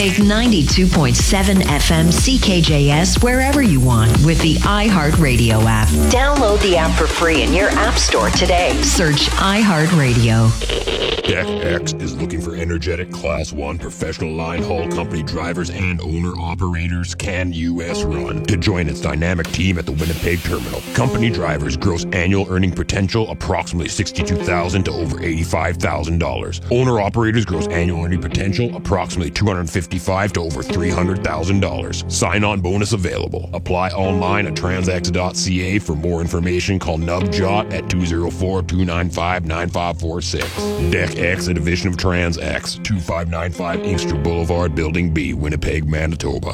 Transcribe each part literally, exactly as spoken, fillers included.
Winnipeg ninety-two point seven F M C K J S wherever you want with the iHeartRadio app. Download the app for free in your app store today. Search iHeartRadio. Deck X is looking for energetic Class one professional line haul company drivers and owner-operators can U S run to join its dynamic team at the Winnipeg terminal. Company drivers gross annual earning potential approximately sixty-two thousand dollars to over eighty-five thousand dollars. Owner-operators gross annual earning potential approximately two hundred fifty-five thousand dollars to over three hundred thousand dollars. Sign-on bonus available. Apply online at transax dot c a. For more information, call Nubjot at two oh four, two nine five, nine five four six. Deck X, a division of TransX, twenty-five ninety-five Inkster Boulevard, Building B, Winnipeg, Manitoba.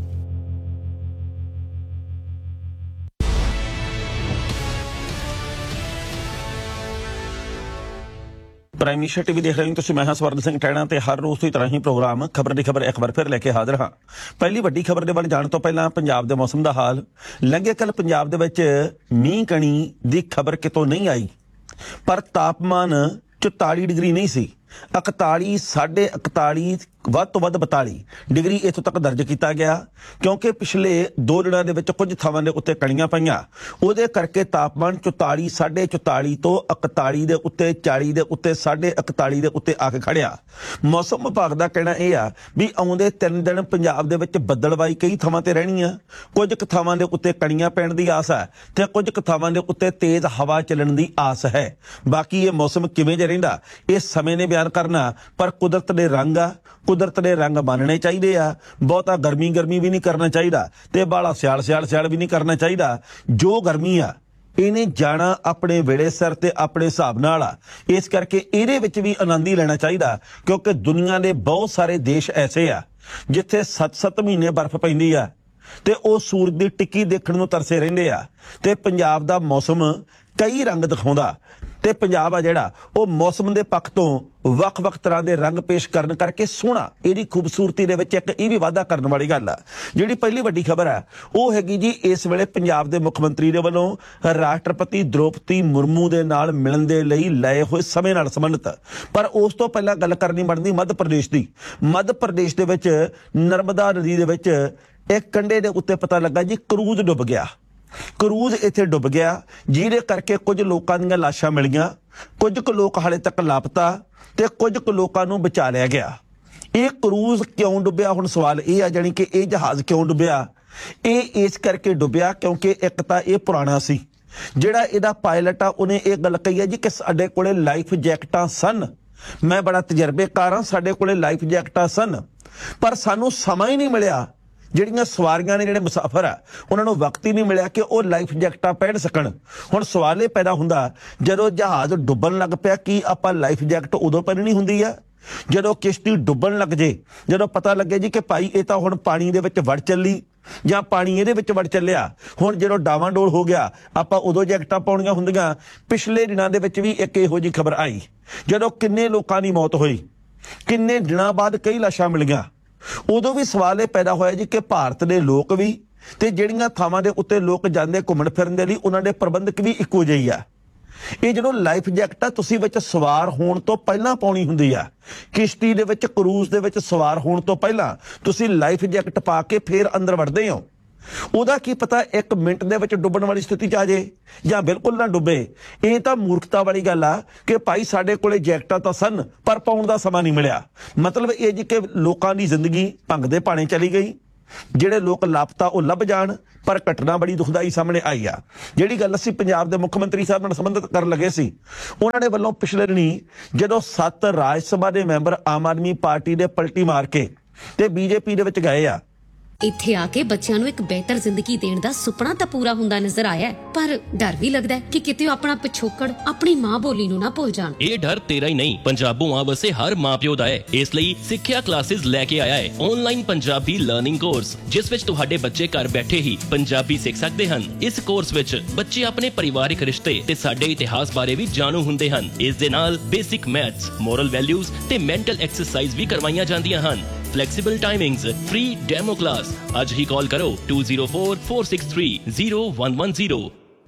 Prime Asia TV ਦੇਖ ਰਹੇ ਹੋ ਤੁਸੀਂ। ਮੈਂ ਹਾਂ ਸਵਰਨ ਸਿੰਘ ਟੈਣਾ ਤੇ ਹਰ ਰੋਜ਼ ਦੀ ਤਰ੍ਹਾਂ ਹੀ programme ਖਬਰ ਦੀ ਖਬਰ ਇੱਕ ਵਾਰ ਫਿਰ ਲੈ ਕੇ ਹਾਜ਼ਰ ਹਾਂ। ਪਹਿਲੀ ਵੱਡੀ ਖਬਰ ਦੇ ਵੱਲ ਜਾਣ ਤੋਂ ਪਹਿਲਾਂ ਪੰਜਾਬ ਦੇ ਮੌਸਮ ਦਾ ਹਾਲ। ਲੰਘੇ ਕੱਲ੍ਹ ਪੰਜਾਬ ਦੇ ਵਿੱਚ ਮੀਂਹ ਕਣੀ ਦੀ ਖਬਰ ਕਿਤੋਂ ਨਹੀਂ ਆਈ, ਪਰ ਤਾਪਮਾਨ ਚੁਤਾਲੀ ਡਿਗਰੀ ਨਹੀਂ ਸੀ, ਇਕਤਾਲੀ ਸਾਢੇ ਇਕਤਾਲੀ ਵੱਧ ਤੋਂ ਵੱਧ ਬਤਾਲੀ ਡਿਗਰੀ ਇੱਥੋਂ ਤੱਕ ਦਰਜ ਕੀਤਾ ਗਿਆ, ਕਿਉਂਕਿ ਪਿਛਲੇ ਦੋ ਦਿਨਾਂ ਦੇ ਵਿੱਚ ਕੁਝ ਥਾਵਾਂ ਦੇ ਉੱਤੇ ਕਣੀਆਂ ਪਈਆਂ। ਉਹਦੇ ਕਰਕੇ ਤਾਪਮਾਨ ਚੁਤਾਲੀ ਸਾਢੇ ਚੁਤਾਲੀ ਤੋਂ ਇਕਤਾਲੀ ਦੇ ਉੱਤੇ, ਚਾਲੀ ਦੇ ਉੱਤੇ, ਸਾਢੇ ਇਕਤਾਲੀ ਦੇ ਉੱਤੇ ਆ ਕੇ ਖੜਿਆ। ਮੌਸਮ ਵਿਭਾਗ ਦਾ ਕਹਿਣਾ ਇਹ ਆ ਵੀ ਆਉਂਦੇ ਤਿੰਨ ਦਿਨ ਪੰਜਾਬ ਦੇ ਵਿੱਚ ਬੱਦਲਵਾਈ ਕਈ ਥਾਵਾਂ ਤੇ ਰਹਿਣੀ ਆ। ਕੁਝ ਕੁ ਥਾਵਾਂ ਦੇ ਉੱਤੇ ਕਣੀਆਂ ਪੈਣ ਦੀ ਆਸ ਹੈ ਤੇ ਕੁਝ ਕੁ ਥਾਵਾਂ ਦੇ ਉੱਤੇ ਤੇਜ਼ ਹਵਾ ਚੱਲਣ ਦੀ ਆਸ ਹੈ। ਬਾਕੀ ਇਹ ਮੌਸਮ ਕਿਵੇਂ ਜਿਹਾ ਰਹਿੰਦਾ ਇਹ ਸਮੇਂ ਨੇ ਬਿਆਨ ਕਰਨਾ, ਪਰ ਕੁਦਰਤ ਦੇ ਰੰਗ ਆ, ਕੁਦਰਤ ਦੇ ਰੰਗ ਮੰਨਣੇ ਚਾਹੀਦੇ ਆ। ਬਹੁਤਾ ਗਰਮੀ ਗਰਮੀ ਵੀ ਨਹੀਂ ਕਰਨਾ ਚਾਹੀਦਾ ਤੇ ਬਾਲਾ ਸਿਆਲ ਸਿਆਲ ਸਿਆਲ ਵੀ ਨਹੀਂ ਕਰਨਾ ਚਾਹੀਦਾ। ਜੋ ਗਰਮੀ ਆ ਇਹਨੇ ਜਾਣਾ ਆਪਣੇ ਵੇਲੇ ਸਿਰ ਤੇ ਆਪਣੇ ਹਿਸਾਬ ਨਾਲ ਆ, ਇਸ ਕਰਕੇ ਇਹਦੇ ਵਿੱਚ ਵੀ ਆਨੰਦ ਹੀ ਲੈਣਾ ਚਾਹੀਦਾ, ਕਿਉਂਕਿ ਦੁਨੀਆ ਦੇ ਬਹੁਤ ਸਾਰੇ ਦੇਸ਼ ਐਸੇ ਆ ਜਿੱਥੇ ਸੱਤ ਸੱਤ ਮਹੀਨੇ ਬਰਫ਼ ਪੈਂਦੀ ਆ ਤੇ ਉਹ ਸੂਰਜ ਦੀ ਟਿੱਕੀ ਦੇਖਣ ਨੂੰ ਤਰਸੇ ਰਹਿੰਦੇ ਆ। ਤੇ ਪੰਜਾਬ ਦਾ ਮੌਸਮ ਕਈ ਰੰਗ ਦਿਖਾਉਂਦਾ ਤੇ ਪੰਜਾਬ ਆ ਜਿਹੜਾ ਉਹ ਮੌਸਮ ਦੇ ਪੱਖ ਤੋਂ ਵੱਖ-ਵੱਖ ਤਰ੍ਹਾਂ ਦੇ ਰੰਗ ਪੇਸ਼ ਕਰਨ ਕਰਕੇ ਸੋਹਣਾ, ਇਹਦੀ ਖੂਬਸੂਰਤੀ ਦੇ ਵਿੱਚ ਇੱਕ ਇਹ ਵੀ ਵਾਧਾ ਕਰਨ ਵਾਲੀ ਗੱਲ ਆ। ਜਿਹੜੀ ਪਹਿਲੀ ਵੱਡੀ ਖਬਰ ਹੈ ਉਹ ਹੈਗੀ ਜੀ, ਇਸ ਵੇਲੇ ਪੰਜਾਬ ਦੇ ਮੁੱਖ ਮੰਤਰੀ ਦੇ ਵੱਲੋਂ ਰਾਸ਼ਟਰਪਤੀ ਦ੍ਰੋਪਦੀ ਮੁਰਮੂ ਦੇ ਨਾਲ ਮਿਲਣ ਦੇ ਲਈ ਲਏ ਹੋਏ ਸਮੇਂ ਨਾਲ ਸੰਬੰਧਿਤ। ਪਰ ਉਸ ਤੋਂ ਪਹਿਲਾਂ ਗੱਲ ਕਰਨੀ ਬਣਦੀ ਮੱਧ ਪ੍ਰਦੇਸ਼ ਦੀ। ਮੱਧ ਪ੍ਰਦੇਸ਼ ਦੇ ਵਿੱਚ ਨਰਮਦਾ ਨਦੀ ਦੇ ਵਿੱਚ ਇੱਕ ਕੰਢੇ ਦੇ ਉੱਤੇ ਪਤਾ ਲੱਗਾ ਜੀ ਕਰੂਜ਼ ਡੁੱਬ ਗਿਆ। ਕਰੂਜ਼ ਇੱਥੇ ਡੁੱਬ ਗਿਆ, ਜਿਹਦੇ ਕਰਕੇ ਕੁਝ ਲੋਕਾਂ ਦੀਆਂ ਲਾਸ਼ਾਂ ਮਿਲੀਆਂ, ਕੁਝ ਕੁ ਲੋਕ ਹਾਲੇ ਤੱਕ ਲਾਪਤਾ ਤੇ ਕੁਝ ਕੁ ਲੋਕਾਂ ਨੂੰ ਬਚਾ ਲਿਆ ਗਿਆ। ਇਹ ਕਰੂਜ਼ ਕਿਉਂ ਡੁੱਬਿਆ, ਹੁਣ ਸਵਾਲ ਇਹ ਆ ਜਾਣੀ ਕਿ ਇਹ ਜਹਾਜ਼ ਕਿਉਂ ਡੁੱਬਿਆ। ਇਹ ਇਸ ਕਰਕੇ ਡੁੱਬਿਆ ਕਿਉਂਕਿ ਇੱਕ ਤਾਂ ਇਹ ਪੁਰਾਣਾ ਸੀ, ਜਿਹੜਾ ਇਹਦਾ ਪਾਇਲਟ ਆ ਉਹਨੇ ਇਹ ਗੱਲ ਕਹੀ ਹੈ ਜੀ ਕਿ ਸਾਡੇ ਕੋਲੇ ਲਾਈਫ ਜੈਕਟਾਂ ਸਨ, ਮੈਂ ਬੜਾ ਤਜਰਬੇਕਾਰ ਹਾਂ, ਸਾਡੇ ਕੋਲੇ ਲਾਈਫ ਜੈਕਟਾਂ ਸਨ, ਪਰ ਸਾਨੂੰ ਸਮਾਂ ਹੀ ਨਹੀਂ ਮਿਲਿਆ। ਜਿਹੜੀਆਂ ਸਵਾਰੀਆਂ ਨੇ, ਜਿਹੜੇ ਮੁਸਾਫਰ ਆ, ਉਹਨਾਂ ਨੂੰ ਵਕਤ ਹੀ ਨਹੀਂ ਮਿਲਿਆ ਕਿ ਉਹ ਲਾਈਫ ਜੈਕਟਾਂ ਪਹਿਨ ਸਕਣ। ਹੁਣ ਸਵਾਲ ਇਹ ਪੈਦਾ ਹੁੰਦਾ, ਜਦੋਂ ਜਹਾਜ਼ ਡੁੱਬਣ ਲੱਗ ਪਿਆ ਕੀ ਆਪਾਂ ਲਾਈਫ ਜੈਕਟ ਉਦੋਂ ਪਹਿਨਣੀ ਹੁੰਦੀ ਆ ਜਦੋਂ ਕਿਸ਼ਤੀ ਡੁੱਬਣ ਲੱਗ ਜੇ, ਜਦੋਂ ਪਤਾ ਲੱਗੇ ਜੀ ਕਿ ਭਾਈ ਇਹ ਤਾਂ ਹੁਣ ਪਾਣੀ ਦੇ ਵਿੱਚ ਵੜ ਚੱਲੀ ਜਾਂ ਪਾਣੀ ਇਹਦੇ ਵਿੱਚ ਵੜ ਚੱਲਿਆ, ਹੁਣ ਜਦੋਂ ਡਾਵਾਂਡੋਲ ਹੋ ਗਿਆ ਆਪਾਂ ਉਦੋਂ ਜੈਕਟਾਂ ਪਾਉਣੀਆਂ ਹੁੰਦੀਆਂ। ਪਿਛਲੇ ਦਿਨਾਂ ਦੇ ਵਿੱਚ ਵੀ ਇੱਕ ਇਹੋ ਜਿਹੀ ਖਬਰ ਆਈ, ਜਦੋਂ ਕਿੰਨੇ ਲੋਕਾਂ ਦੀ ਮੌਤ ਹੋਈ, ਕਿੰਨੇ ਦਿਨਾਂ ਬਾਅਦ ਕਈ ਲਾਸ਼ਾਂ ਮਿਲੀਆਂ। ਉਦੋਂ ਵੀ ਸਵਾਲ ਇਹ ਪੈਦਾ ਹੋਇਆ ਜੀ ਕਿ ਭਾਰਤ ਦੇ ਲੋਕ ਵੀ ਤੇ ਜਿਹੜੀਆਂ ਥਾਵਾਂ ਦੇ ਉੱਤੇ ਲੋਕ ਜਾਂਦੇ ਘੁੰਮਣ ਫਿਰਨ ਦੇ ਲਈ ਉਹਨਾਂ ਦੇ ਪ੍ਰਬੰਧਕ ਵੀ ਇੱਕੋ ਜਿਹੇ ਆ। ਇਹ ਜਦੋਂ ਲਾਈਫ ਜੈਕਟ ਆ ਤੁਸੀਂ ਵਿੱਚ ਸਵਾਰ ਹੋਣ ਤੋਂ ਪਹਿਲਾਂ ਪਾਉਣੀ ਹੁੰਦੀ ਆ, ਕਿਸ਼ਤੀ ਦੇ ਵਿੱਚ ਕਰੂਜ਼ ਦੇ ਵਿੱਚ ਸਵਾਰ ਹੋਣ ਤੋਂ ਪਹਿਲਾਂ ਤੁਸੀਂ ਲਾਈਫ ਜੈਕਟ ਪਾ ਕੇ ਫੇਰ ਅੰਦਰ ਵੜਦੇ ਹੋ। ਉਹਦਾ ਕੀ ਪਤਾ ਇੱਕ ਮਿੰਟ ਦੇ ਵਿੱਚ ਡੁੱਬਣ ਵਾਲੀ ਸਥਿਤੀ 'ਚ ਆ ਜੇ ਜਾਂ ਬਿਲਕੁਲ ਨਾ ਡੁੱਬੇ। ਇਹ ਤਾਂ ਮੂਰਖਤਾ ਵਾਲੀ ਗੱਲ ਆ ਕਿ ਭਾਈ ਸਾਡੇ ਕੋਲੇ ਜੈਕਟਾਂ ਤਾਂ ਸਨ ਪਰ ਪਾਉਣ ਦਾ ਸਮਾਂ ਨਹੀਂ ਮਿਲਿਆ। ਮਤਲਬ ਇਹ ਜੀ ਕਿ ਲੋਕਾਂ ਦੀ ਜ਼ਿੰਦਗੀ ਭੰਗ ਦੇ ਭਾਣੇ ਚਲੀ ਗਈ, ਜਿਹੜੇ ਲੋਕ ਲਾਪਤਾ ਉਹ ਲੱਭ ਜਾਣ। ਪਰ ਘਟਨਾ ਬੜੀ ਦੁਖਦਾਈ ਸਾਹਮਣੇ ਆਈ ਆ। ਜਿਹੜੀ ਗੱਲ ਅਸੀਂ ਪੰਜਾਬ ਦੇ ਮੁੱਖ ਮੰਤਰੀ ਸਾਹਿਬ ਨਾਲ ਸੰਬੰਧਿਤ ਕਰਨ ਲੱਗੇ ਸੀ, ਉਹਨਾਂ ਦੇ ਵੱਲੋਂ ਪਿਛਲੇ ਦਿਨੀ ਜਦੋਂ ਸੱਤ ਰਾਜ ਸਭਾ ਦੇ ਮੈਂਬਰ ਆਮ ਆਦਮੀ ਪਾਰਟੀ ਦੇ ਪਲਟੀ ਮਾਰ ਕੇ ਤੇ ਬੀਜੇਪੀ ਦੇ ਵਿੱਚ ਗਏ ਆ, ਇੱਥੇ ਆ ਕੇ ਬੱਚਿਆਂ ਨੂੰ ਇੱਕ ਬਿਹਤਰ ਜ਼ਿੰਦਗੀ ਦੇਣ ਦਾ ਸੁਪਨਾ ਤਾਂ ਪੂਰਾ ਹੁੰਦਾ ਨਜ਼ਰ ਆਇਆ, ਪਰ ਡਰ ਵੀ ਲੱਗਦਾ ਕਿ ਕਿਤੇ ਆਪਣਾ ਪਿਛੋਕੜ ਆਪਣੀ ਮਾਂ ਬੋਲੀ ਨੂੰ ਨਾ ਭੁੱਲ ਜਾਣ। ਇਹ ਡਰ ਤੇਰਾ ਹੀ ਨਹੀਂ, ਪੰਜਾਬੋਂ ਆ ਵਸੇ ਹਰ ਮਾਂ ਪਿਓ ਦਾ ਹੈ। ਇਸ ਲਈ ਸਿੱਖਿਆ ਕਲਾਸਿਸ ਲੈ ਕੇ ਆਇਆ ਹੈ ਆਨਲਾਈਨ ਪੰਜਾਬੀ ਲਰਨਿੰਗ ਕੋਰਸ, ਜਿਸ ਵਿੱਚ ਤੁਹਾਡੇ ਬੱਚੇ ਘਰ ਬੈਠੇ ਹੀ ਪੰਜਾਬੀ ਸਿੱਖ ਸਕਦੇ ਹਨ। ਇਸ ਕੋਰਸ ਵਿੱਚ ਬੱਚੇ ਆਪਣੇ ਪਰਿਵਾਰਿਕ ਰਿਸ਼ਤੇ ਤੇ ਸਾਡੇ ਇਤਿਹਾਸ ਬਾਰੇ ਵੀ ਜਾਣੂ ਹੁੰਦੇ ਹਨ। ਇਸ ਦੇ ਨਾਲ ਬੇਸਿਕ ਮੈਥਸ, ਮੋਰਲ ਵੈਲਿਊਜ਼ ਤੇ ਮੈਂਟਲ ਐਕਸਰਸਾਈਜ਼ ਵੀ ਕਰਵਾਈਆਂ ਜਾਂਦੀਆਂ ਹਨ। Flexible timings, free demo class. ਅੱਜ ਹੀ ਕਾਲ ਕਰੋ two zero four four six three zero one one zero।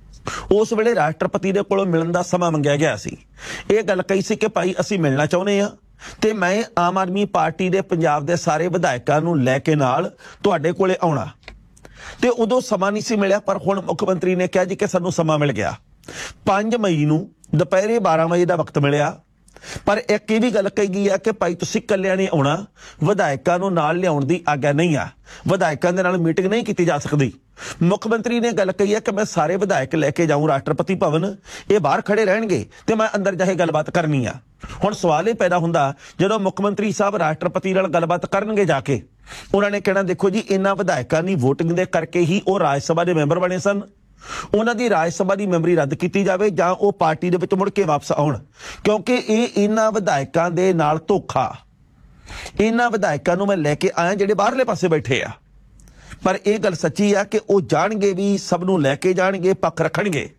ਉਸ ਵੇਲੇ ਰਾਸ਼ਟਰਪਤੀ ਦੇ ਕੋਲੋਂ ਮਿਲਣ ਦਾ ਸਮਾਂ ਮੰਗਿਆ ਗਿਆ ਸੀ। ਇਹ ਗੱਲ ਕਹੀ ਸੀ ਕਿ ਭਾਈ ਅਸੀਂ ਮਿਲਣਾ ਚਾਹੁੰਦੇ ਆ, ਤੇ ਮੈਂ ਆਮ ਆਦਮੀ ਪਾਰਟੀ ਦੇ ਪੰਜਾਬ ਦੇ ਸਾਰੇ ਵਿਧਾਇਕਾਂ ਨੂੰ ਲੈ ਕੇ ਨਾਲ ਤੁਹਾਡੇ ਕੋਲੇ ਆਉਣਾ। ਤੇ ਉਦੋਂ ਸਮਾਂ ਨਹੀਂ ਸੀ ਮਿਲਿਆ, ਪਰ ਹੁਣ ਮੁੱਖ ਮੰਤਰੀ ਨੇ ਕਿਹਾ ਜੀ ਕਿ ਸਾਨੂੰ ਸਮਾਂ ਮਿਲ ਗਿਆ। ਪੰਜ ਮਈ ਨੂੰ ਦੁਪਹਿਰੇ ਬਾਰਾਂ ਵਜੇ ਦਾ ਵਕਤ ਮਿਲਿਆ, ਪਰ ਇੱਕ ਇਹ ਵੀ ਗੱਲ ਕਹੀ ਗਈ ਆ ਕਿ ਭਾਈ ਤੁਸੀਂ ਇਕੱਲਿਆਂ ਨੇ ਆਉਣਾ, ਵਿਧਾਇਕਾਂ ਨੂੰ ਨਾਲ ਲਿਆਉਣ ਦੀ ਆਗਿਆ ਨਹੀਂ ਆ, ਵਿਧਾਇਕਾਂ ਦੇ ਨਾਲ ਮੀਟਿੰਗ ਨਹੀਂ ਕੀਤੀ ਜਾ ਸਕਦੀ। ਮੁੱਖ ਮੰਤਰੀ ਨੇ ਗੱਲ ਕਹੀ ਹੈ ਕਿ ਮੈਂ ਸਾਰੇ ਵਿਧਾਇਕ ਲੈ ਕੇ ਜਾਊਂ ਰਾਸ਼ਟਰਪਤੀ ਭਵਨ, ਇਹ ਬਾਹਰ ਖੜੇ ਰਹਿਣਗੇ ਤੇ ਮੈਂ ਅੰਦਰ ਜਾ ਕੇ ਗੱਲਬਾਤ ਕਰਨੀ ਆ। ਹੁਣ ਸਵਾਲ ਇਹ ਪੈਦਾ ਹੁੰਦਾ, ਜਦੋਂ ਮੁੱਖ ਮੰਤਰੀ ਸਾਹਿਬ ਰਾਸ਼ਟਰਪਤੀ ਨਾਲ ਗੱਲਬਾਤ ਕਰਨਗੇ ਜਾ ਕੇ, ਉਹਨਾਂ ਨੇ ਕਹਿਣਾ ਦੇਖੋ ਜੀ ਇਹਨਾਂ ਵਿਧਾਇਕਾਂ ਦੀ ਵੋਟਿੰਗ ਦੇ ਕਰਕੇ ਹੀ ਉਹ ਰਾਜ ਸਭਾ ਦੇ ਮੈਂਬਰ ਬਣੇ ਸਨ, ਉਹਨਾਂ ਦੀ ਰਾਜ ਸਭਾ ਦੀ ਮੈਂਬਰੀ ਰੱਦ ਕੀਤੀ ਜਾਵੇ ਜਾਂ ਉਹ ਪਾਰਟੀ ਦੇ ਵਿੱਚ ਮੁੜ ਕੇ ਵਾਪਸ ਆਉਣ, ਕਿਉਂਕਿ ਇਹ ਇਹਨਾਂ ਵਿਧਾਇਕਾਂ ਦੇ ਨਾਲ ਧੋਖਾ। ਇਹਨਾਂ ਵਿਧਾਇਕਾਂ ਨੂੰ ਮੈਂ ਲੈ ਕੇ ਆਇਆ ਜਿਹੜੇ ਬਾਹਰਲੇ ਪਾਸੇ ਬੈਠੇ ਆ, ਪਰ ਇਹ ਗੱਲ ਸੱਚੀ ਆ ਕਿ ਉਹ ਜਾਣਗੇ ਵੀ, ਸਭ ਨੂੰ ਲੈ ਕੇ ਜਾਣਗੇ, ਪੱਖ ਰੱਖਣਗੇ।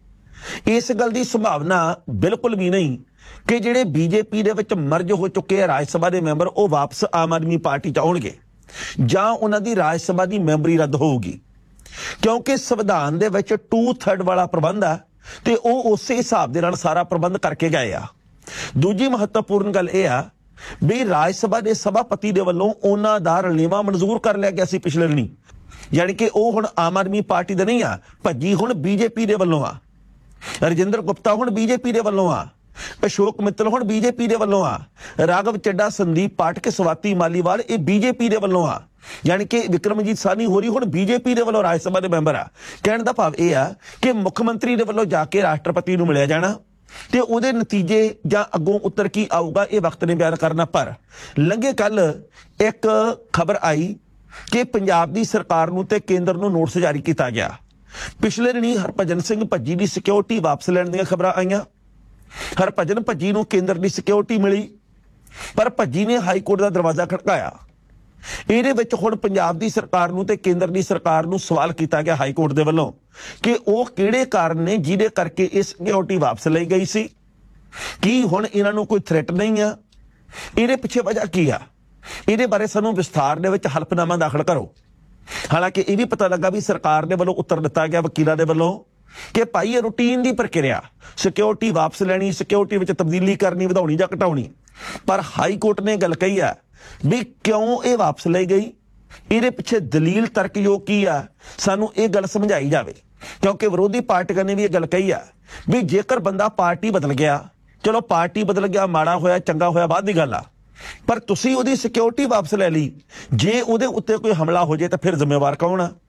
ਇਸ ਗੱਲ ਦੀ ਸੰਭਾਵਨਾ ਬਿਲਕੁਲ ਵੀ ਨਹੀਂ ਕਿ ਜਿਹੜੇ ਬੀਜੇਪੀ ਦੇ ਵਿੱਚ ਮਰਜ ਹੋ ਚੁੱਕੇ ਆ ਰਾਜ ਸਭਾ ਦੇ ਮੈਂਬਰ, ਉਹ ਵਾਪਸ ਆਮ ਆਦਮੀ ਪਾਰਟੀ ਚ ਆਉਣਗੇ ਜਾਂ ਉਹਨਾਂ ਦੀ ਰਾਜ ਸਭਾ ਦੀ ਮੈਂਬਰੀ ਰੱਦ ਹੋਊਗੀ, ਕਿਉਂਕਿ ਸੰਵਿਧਾਨ ਦੇ ਵਿੱਚ ਟੂ ਥਰਡ ਵਾਲਾ ਪ੍ਰਬੰਧ ਆ ਤੇ ਉਹ ਉਸੇ ਹਿਸਾਬ ਦੇ ਨਾਲ ਸਾਰਾ ਪ੍ਰਬੰਧ ਕਰਕੇ ਗਏ ਆ। ਦੂਜੀ ਮਹੱਤਵਪੂਰਨ ਗੱਲ ਇਹ ਆ ਵੀ ਰਾਜ ਸਭਾ ਦੇ ਸਭਾਪਤੀ ਦੇ ਵੱਲੋਂ ਉਹਨਾਂ ਦਾ ਰਲੇਵਾਂ ਮਨਜ਼ੂਰ ਕਰ ਲਿਆ ਗਿਆ ਸੀ ਪਿਛਲੇ ਦਿਨੀ, ਯਾਨੀ ਕਿ ਉਹ ਹੁਣ ਆਮ ਆਦਮੀ ਪਾਰਟੀ ਦੇ ਨਹੀਂ ਆ, ਭੱਜੀ ਹੁਣ ਬੀਜੇਪੀ ਦੇ ਵੱਲੋਂ ਆ। ਰਜਿੰਦਰ ਗੁਪਤਾ ਹੁਣ ਬੀਜੇਪੀ ਦੇ ਵੱਲੋਂ ਆ, ਅਸ਼ੋਕ ਮਿੱਤਲ ਹੁਣ ਬੀਜੇਪੀ ਦੇ ਵੱਲੋਂ ਆ, ਰਾਘਵ ਚੱਡਾ, ਸੰਦੀਪ ਪਾਠਕ, ਸਵਾਤੀ ਮਾਲੀਵਾਲ ਇਹ ਬੀਜੇਪੀ ਦੇ ਵੱਲੋਂ ਆ, ਯਾਨੀ ਕਿ ਵਿਕਰਮਜੀਤ ਸਾਹਨੀ ਹੋਰੀ ਹੁਣ ਬੀਜੇਪੀ ਦੇ ਵੱਲੋਂ ਰਾਜ ਸਭਾ ਦੇ ਮੈਂਬਰ ਆ। ਕਹਿਣ ਦਾ ਭਾਵ ਇਹ ਆ ਕਿ ਮੁੱਖ ਮੰਤਰੀ ਦੇ ਵੱਲੋਂ ਜਾ ਕੇ ਰਾਸ਼ਟਰਪਤੀ ਨੂੰ ਮਿਲਿਆ ਜਾਣਾ ਤੇ ਉਹਦੇ ਨਤੀਜੇ ਜਾਂ ਅੱਗੋਂ ਉੱਤਰ ਕੀ ਆਊਗਾ ਇਹ ਵਕਤ ਨੇ ਬਿਆਨ ਕਰਨਾ। ਪਰ ਲੰਘੇ ਕੱਲ ਇੱਕ ਖਬਰ ਆਈ ਕਿ ਪੰਜਾਬ ਦੀ ਸਰਕਾਰ ਨੂੰ ਤੇ ਕੇਂਦਰ ਨੂੰ ਨੋਟਿਸ ਜਾਰੀ ਕੀਤਾ ਗਿਆ। ਪਿਛਲੇ ਦਿਨੀ ਹਰਭਜਨ ਸਿੰਘ ਭੱਜੀ ਦੀ ਸਿਕਿਉਰਿਟੀ ਵਾਪਸ ਲੈਣ ਦੀਆਂ ਖਬਰਾਂ ਆਈਆਂ। ਹਰਭਜਨ ਭੱਜੀ ਨੂੰ ਕੇਂਦਰ ਦੀ ਸਿਕਿਉਰਿਟੀ ਮਿਲੀ, ਪਰ ਭੱਜੀ ਨੇ ਹਾਈ ਕੋਰਟ ਦਾ ਦਰਵਾਜ਼ਾ ਖੜਕਾਇਆ। ਇਹਦੇ ਵਿੱਚ ਹੁਣ ਪੰਜਾਬ ਦੀ ਸਰਕਾਰ ਨੂੰ ਤੇ ਕੇਂਦਰ ਦੀ ਸਰਕਾਰ ਨੂੰ ਸਵਾਲ ਕੀਤਾ ਗਿਆ ਹਾਈ ਕੋਰਟ ਦੇ ਵੱਲੋਂ ਕਿ ਉਹ ਕਿਹੜੇ ਕਾਰਨ ਨੇ ਜਿਹਦੇ ਕਰਕੇ ਇਹ ਸਿਕਿਉਰਿਟੀ ਵਾਪਸ ਲਈ ਗਈ ਸੀ। ਕੀ ਹੁਣ ਇਹਨਾਂ ਨੂੰ ਕੋਈ ਥ੍ਰੈਟ ਨਹੀਂ ਆ? ਇਹਦੇ ਪਿੱਛੇ ਵਜ੍ਹਾ ਕੀ ਆ? ਇਹਦੇ ਬਾਰੇ ਸਾਨੂੰ ਵਿਸਥਾਰ ਦੇ ਵਿੱਚ ਹਲਫਨਾਮਾ ਦਾਖਲ ਕਰੋ। ਹਾਲਾਂਕਿ ਇਹ ਵੀ ਪਤਾ ਲੱਗਾ ਵੀ ਸਰਕਾਰ ਦੇ ਵੱਲੋਂ ਉੱਤਰ ਦਿੱਤਾ ਗਿਆ ਵਕੀਲਾਂ ਦੇ ਵੱਲੋਂ ਕਿ ਭਾਈ ਇਹ ਰੂਟੀਨ ਦੀ ਪ੍ਰਕਿਰਿਆ, ਸਿਕਿਉਰਿਟੀ ਵਾਪਸ ਲੈਣੀ, ਸਿਕਿਉਰਿਟੀ ਵਿੱਚ ਤਬਦੀਲੀ ਕਰਨੀ, ਵਧਾਉਣੀ ਜਾਂ ਘਟਾਉਣੀ। ਪਰ ਹਾਈ ਕੋਰਟ ਨੇ ਗੱਲ ਕਹੀ ਆ ਵੀ ਕਿਉਂ ਇਹ ਵਾਪਸ ਲਈ ਗਈ, ਇਹਦੇ ਪਿੱਛੇ ਦਲੀਲ ਤਰਕਯੋਗ ਕੀ ਆ, ਸਾਨੂੰ ਇਹ ਗੱਲ ਸਮਝਾਈ ਜਾਵੇ। ਕਿਉਂਕਿ ਵਿਰੋਧੀ ਪਾਰਟੀਆਂ ਨੇ ਵੀ ਇਹ ਗੱਲ ਕਹੀ ਆ ਵੀ ਜੇਕਰ ਬੰਦਾ ਪਾਰਟੀ ਬਦਲ ਗਿਆ, ਚਲੋ ਪਾਰਟੀ ਬਦਲ ਗਿਆ, ਮਾੜਾ ਹੋਇਆ ਚੰਗਾ ਹੋਇਆ ਬਾਅਦ ਦੀ ਗੱਲ ਆ, ਪਰ ਤੁਸੀਂ ਉਹਦੀ ਸਿਕਿਉਰਿਟੀ ਵਾਪਸ ਲੈ ਲਈ, ਜੇ ਉਹਦੇ ਉੱਤੇ ਕੋਈ ਹਮਲਾ ਹੋ ਜਾਏ ਤਾਂ ਫਿਰ ਜ਼ਿੰਮੇਵਾਰ ਕੌਣ ਆ?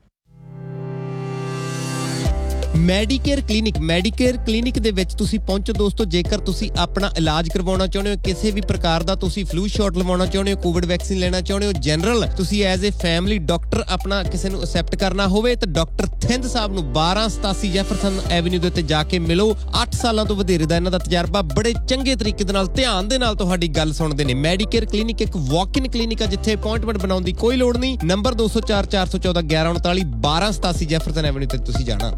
ਮੈਡੀਕੇਅਰ ਕਲੀਨਿਕ ਮੈਡੀਕੇਅਰ ਕਲੀਨਿਕ ਦੇ ਵਿੱਚ ਤੁਸੀਂ ਪਹੁੰਚੋ ਦੋਸਤੋ। ਜੇਕਰ ਤੁਸੀਂ ਆਪਣਾ ਇਲਾਜ ਕਰਵਾਉਣਾ ਚਾਹੁੰਦੇ ਹੋ, ਕਿਸੇ ਵੀ ਪ੍ਰਕਾਰ ਦਾ ਤੁਸੀਂ ਫਲੂ ਸ਼ਾਟ ਲਵਾਉਣਾ ਚਾਹੁੰਦੇ ਹੋ, ਕੋਵਿਡ ਵੈਕਸੀਨ ਲੈਣਾ ਚਾਹੁੰਦੇ ਹੋ, ਜਨਰਲ ਤੁਸੀਂ ਐਜ਼ ਏ ਫੈਮਿਲੀ ਡਾਕਟਰ ਆਪਣਾ ਕਿਸੇ ਨੂੰ ਅਸੈਪਟ ਕਰਨਾ ਹੋਵੇ ਤਾਂ ਡਾਕਟਰ ਥਿੰਦ ਸਾਹਿਬ ਨੂੰ ਬਾਰਾਂ ਸਤਾਸੀ ਜੈਫਰਸਨ ਐਵਨਿਊ ਦੇ ਉੱਤੇ ਜਾ ਕੇ ਮਿਲੋ। ਅੱਠ ਸਾਲਾਂ ਤੋਂ ਵਧੇਰੇ ਦਾ ਇਹਨਾਂ ਦਾ ਤਜਰਬਾ, ਬੜੇ ਚੰਗੇ ਤਰੀਕੇ ਦੇ ਨਾਲ ਧਿਆਨ ਦੇ ਨਾਲ ਤੁਹਾਡੀ ਗੱਲ ਸੁਣਦੇ ਨੇ। ਮੈਡੀਕੇਅਰ ਕਲੀਨਿਕ ਇੱਕ ਵਾਕ ਇਨ ਕਲੀਨਿਕ ਆ ਜਿੱਥੇ ਅਪਾਇੰਟਮੈਂਟ ਬਣਾਉਣ ਦੀ ਕੋਈ ਲੋੜ ਨਹੀਂ। ਨੰਬਰ ਦੋ ਸੌ ਚਾਰ ਚਾਰ ਸੌ ਚੌਦਾਂ ਗਿਆਰਾਂ ਉਨਤਾਲੀ ਬਾਰਾਂ ਸਤਾਸੀ ਜੈਫਰਸਨ ਐਵਨਿਊ ਤੇ ਤੁਸੀਂ ਜਾਣਾ।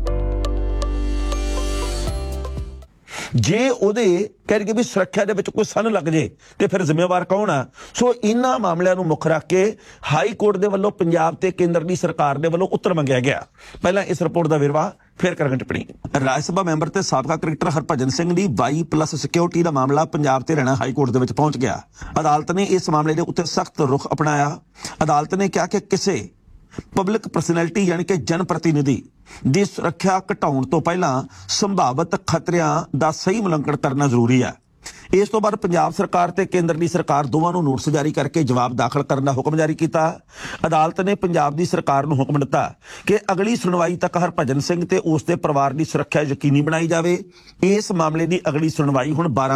ਜੇ ਉਹਦੇ ਕਹਿ ਵੀ ਸੁਰੱਖਿਆ ਦੇ ਵਿੱਚ ਕੋਈ ਸੰਨ ਲੱਗ ਜੇ ਤੇ ਫਿਰ ਜ਼ਿੰਮੇਵਾਰ ਕੌਣ ਆ? ਸੋ ਇਹਨਾਂ ਮਾਮਲਿਆਂ ਨੂੰ ਮੁੱਖ ਰੱਖ ਕੇ ਹਾਈ ਕੋਰਟ ਦੇ ਵੱਲੋਂ ਪੰਜਾਬ ਤੇ ਕੇਂਦਰ ਦੀ ਸਰਕਾਰ ਦੇ ਵੱਲੋਂ ਉੱਤਰ ਮੰਗਿਆ ਗਿਆ। ਪਹਿਲਾਂ ਇਸ ਰਿਪੋਰਟ ਦਾ ਵੇਰਵਾ ਫਿਰ ਕਰਾਂਗੇ ਟਿੱਪਣੀ। ਰਾਜ ਸਭਾ ਮੈਂਬਰ ਤੇ ਸਾਬਕਾ ਕ੍ਰਿਕਟਰ ਹਰਭਜਨ ਸਿੰਘ ਦੀ ਬਾਈ ਪਲੱਸ ਸਿਕਿਉਰਿਟੀ ਦਾ ਮਾਮਲਾ ਪੰਜਾਬ ਤੇ ਹਰਿਆਣਾ ਹਾਈ ਕੋਰਟ ਦੇ ਵਿੱਚ ਪਹੁੰਚ ਗਿਆ। ਅਦਾਲਤ ਨੇ ਇਸ ਮਾਮਲੇ ਦੇ ਉੱਤੇ ਸਖਤ ਰੁਖ ਅਪਣਾਇਆ। ਅਦਾਲਤ ਨੇ ਕਿਹਾ ਕਿ ਕਿਸੇ ਪਬਲਿਕ ਪਰਸਨੈਲਿਟੀ ਯਾਨੀ ਕਿ ਜਨ ਪ੍ਰਤੀਨਿਧੀ ਦੀ ਸੁਰੱਖਿਆ ਘਟਾਉਣ ਤੋਂ ਪਹਿਲਾਂ ਸੰਭਾਵਿਤ ਖਤਰਿਆਂ ਦਾ ਸਹੀ ਮੁਲਾਂਕਣ ਕਰਨਾ ਜ਼ਰੂਰੀ ਹੈ। ਇਸ ਤੋਂ ਬਾਅਦ ਪੰਜਾਬ ਸਰਕਾਰ ਤੇ ਕੇਂਦਰ ਦੀ ਸਰਕਾਰ ਦੋਵਾਂ ਨੂੰ ਨੋਟਿਸ ਜਾਰੀ ਕਰਕੇ ਜਵਾਬ ਦਾਖਲ ਕਰਨ ਦਾ ਹੁਕਮ ਜਾਰੀ ਕੀਤਾ। ਅਦਾਲਤ ਨੇ ਪੰਜਾਬ ਦੀ ਸਰਕਾਰ ਨੂੰ ਹੁਕਮ ਦਿੱਤਾ ਕਿ ਅਗਲੀ ਸੁਣਵਾਈ ਤੱਕ ਹਰਭਜਨ ਸਿੰਘ ਤੇ ਉਸ ਦੇ ਪਰਿਵਾਰ ਦੀ ਸੁਰੱਖਿਆ ਯਕੀਨੀ ਬਣਾਈ ਜਾਵੇ। ਇਸ ਮਾਮਲੇ ਦੀ ਅਗਲੀ ਸੁਣਵਾਈ ਹੁਣ ਬਾਰਾਂ